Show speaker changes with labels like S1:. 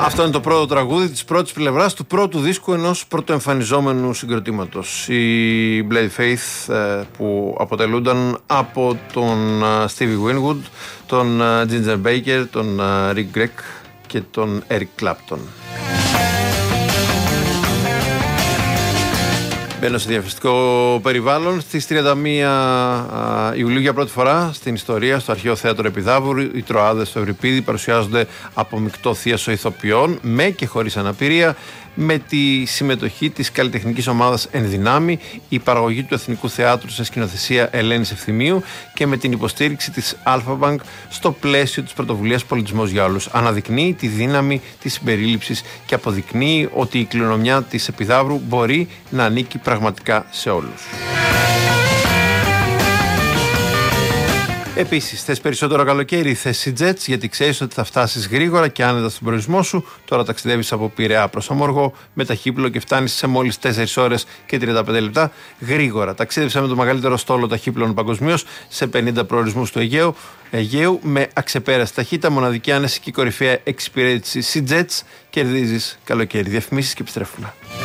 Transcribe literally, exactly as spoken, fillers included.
S1: Αυτό είναι το πρώτο τραγούδι της πρώτης πλευράς του πρώτου δίσκου ενός πρωτοεμφανιζόμενου συγκροτήματος. Οι Bloody Faith, που αποτελούνταν από τον Stevie Winwood, τον Ginger Baker, τον Rick Gregg και τον Eric Clapton. Μπαίνω σε διαφημιστικό περιβάλλον. Στις τριάντα μία Ιουλίου για πρώτη φορά στην ιστορία, στο Αρχαίο Θέατρο Επιδαύρου, οι Τροάδες του Ευρυπίδη παρουσιάζονται από μεικτό θίασο ηθοποιών, με και χωρίς αναπηρία, με τη συμμετοχή της καλλιτεχνικής ομάδας Ενδυνάμει, η παραγωγή του Εθνικού Θεάτρου σε σκηνοθεσία Ελένης Ευθυμίου και με την υποστήριξη της Alpha Bank στο πλαίσιο της πρωτοβουλίας Πολιτισμός για Όλους. Αναδεικνύει τη δύναμη της συμπερίληψης και αποδεικνύει ότι η κληρονομιά της Επιδαύρου μπορεί να ανήκει πραγματικά σε όλους. Επίσης, θες περισσότερο καλοκαίρι, θες Jets, γιατί ξέρεις ότι θα φτάσεις γρήγορα και άνετα στον προορισμό σου. Τώρα ταξιδεύεις από Πειραιά προς Αμόργο με ταχύπλο και φτάνεις σε μόλις τέσσερις ώρες και τριάντα πέντε λεπτά γρήγορα. Ταξίδεψα με το μεγαλύτερο στόλο ταχύπλων παγκοσμίως σε πενήντα προορισμούς του Αιγαίου, Αιγαίου με αξεπέραστη ταχύτητα, μοναδική άνεση και κορυφαία εξυπηρέτηση Jets. Κερδίζεις καλοκαίρι. Διαφημίσεις και επιστρέφουμε.